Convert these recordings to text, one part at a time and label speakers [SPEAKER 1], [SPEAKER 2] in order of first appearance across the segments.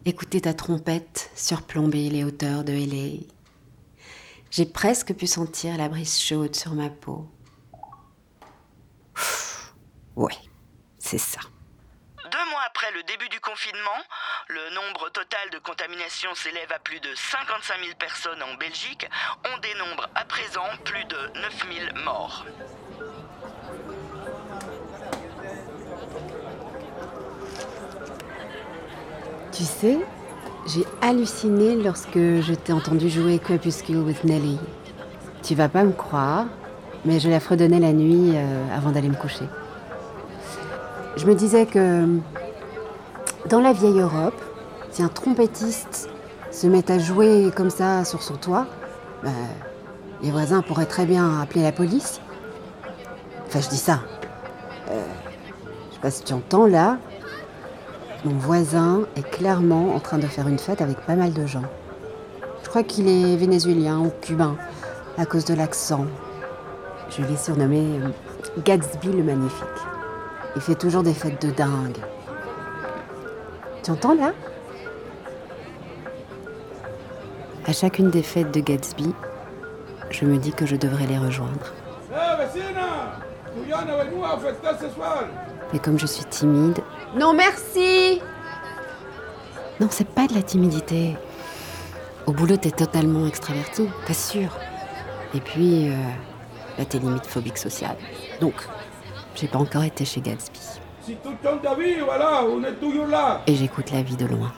[SPEAKER 1] écouter ta trompette surplomber les hauteurs de LA. J'ai presque pu sentir la brise chaude sur ma peau. Ouais, c'est ça.
[SPEAKER 2] 2 mois après le début du confinement, le nombre total de contaminations s'élève à plus de 55 000 personnes en Belgique. On dénombre à présent plus de 9 000 morts.
[SPEAKER 1] Tu sais, j'ai halluciné lorsque je t'ai entendu jouer Crepuscule with Nelly. Tu vas pas me croire, mais je la fredonnais la nuit avant d'aller me coucher. Je me disais que dans la vieille Europe, si un trompettiste se met à jouer comme ça sur son toit, les voisins pourraient très bien appeler la police. Enfin, je dis ça. Je sais pas si tu entends là. Mon voisin est clairement en train de faire une fête avec pas mal de gens. Je crois qu'il est vénézuélien ou cubain, à cause de l'accent. Je l'ai surnommé Gatsby le Magnifique. Il fait toujours des fêtes de dingue. Tu entends là ? À chacune des fêtes de Gatsby, je me dis que je devrais les rejoindre. Mais comme je suis timide... Non, merci ! Non, c'est pas de la timidité. Au boulot, t'es totalement extraverti, t'assures. Et puis, là, t'es limite phobique sociale. Donc, j'ai pas encore été chez Gatsby. Et j'écoute la vie de loin.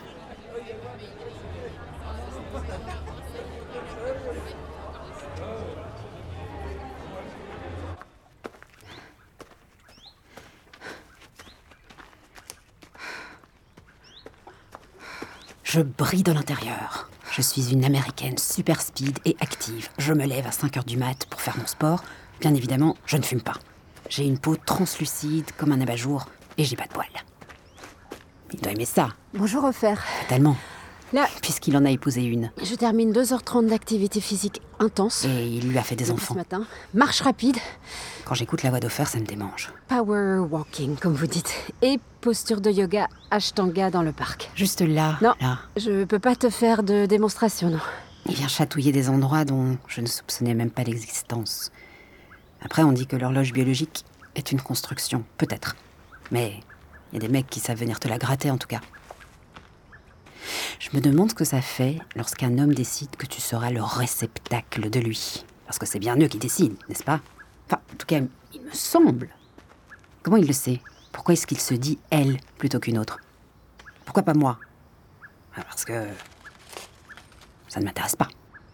[SPEAKER 1] Je brille de l'intérieur. Je suis une américaine super speed et active. Je me lève à 5h du mat pour faire mon sport. Bien évidemment, je ne fume pas. J'ai une peau translucide comme un abat-jour et j'ai pas de poils. Il doit aimer ça. Bonjour, Ofer. Fatalement. Là, puisqu'il en a épousé une. Je termine 2h30 d'activité physique intense. Et il lui a fait des enfants. Ce matin. Marche rapide. Quand j'écoute la voix d'Ofer, ça me démange. Power walking, comme vous dites. Et posture de yoga Ashtanga dans le parc. Juste là, non, là. Je peux pas te faire de démonstration, non. Il vient chatouiller des endroits dont je ne soupçonnais même pas l'existence. Après, on dit que l'horloge biologique est une construction. Peut-être. Mais il y a des mecs qui savent venir te la gratter, en tout cas. Je me demande ce que ça fait lorsqu'un homme décide que tu seras le réceptacle de lui. Parce que c'est bien eux qui décident, n'est-ce pas ? Enfin, en tout cas, il me semble. Comment il le sait ? Pourquoi est-ce qu'il se dit « elle » plutôt qu'une autre ? Pourquoi pas moi ? Parce que ça ne m'intéresse pas.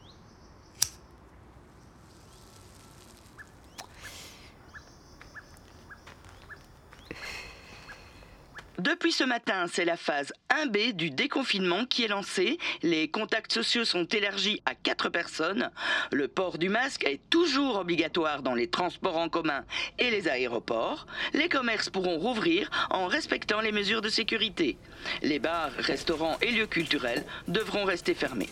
[SPEAKER 2] Depuis ce matin, c'est la phase 1B du déconfinement qui est lancée. Les contacts sociaux sont élargis à 4 personnes. Le port du masque est toujours obligatoire dans les transports en commun et les aéroports. Les commerces pourront rouvrir en respectant les mesures de sécurité. Les bars, restaurants et lieux culturels devront rester fermés.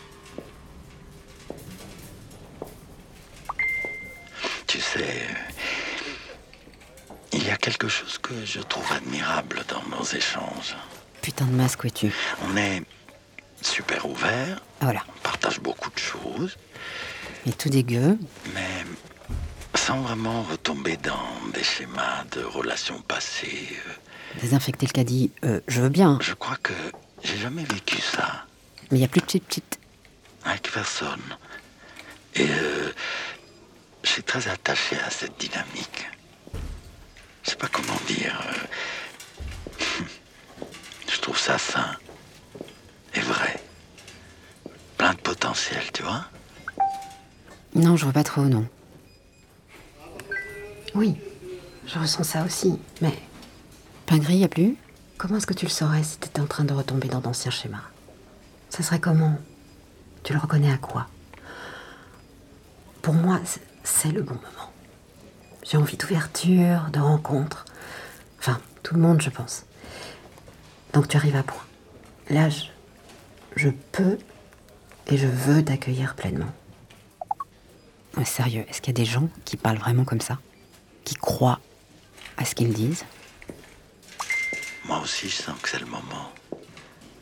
[SPEAKER 3] Tu sais, il y a quelque chose que je trouve admirable dans nos échanges.
[SPEAKER 1] Putain de masque, où es-tu ?
[SPEAKER 3] On est super ouverts.
[SPEAKER 1] Voilà.
[SPEAKER 3] On partage beaucoup de choses.
[SPEAKER 1] Et tout dégueu.
[SPEAKER 3] Mais sans vraiment retomber dans des schémas de relations passées.
[SPEAKER 1] Désinfecter le caddie, je veux bien.
[SPEAKER 3] Je crois que j'ai jamais vécu ça.
[SPEAKER 1] Mais il n'y a plus de petite.
[SPEAKER 3] Avec personne. Et je suis très attaché à cette dynamique. Je sais pas comment dire. Je trouve ça sain et vrai. Plein de potentiel, tu vois ?
[SPEAKER 1] Non, je vois pas trop, non. Oui, je ressens ça aussi, mais... Pain gris, y a plus ? Comment est-ce que tu le saurais si t'étais en train de retomber dans d'anciens schémas ? Ça serait comment ? Tu le reconnais à quoi ? Pour moi, c'est le bon moment. J'ai envie d'ouverture, de rencontre. Enfin, tout le monde, je pense. Donc tu arrives à point. Là, je peux et je veux t'accueillir pleinement. Ouais, sérieux, est-ce qu'il y a des gens qui parlent vraiment comme ça ? Qui croient à ce qu'ils disent ?
[SPEAKER 3] Moi aussi, je sens que c'est le moment.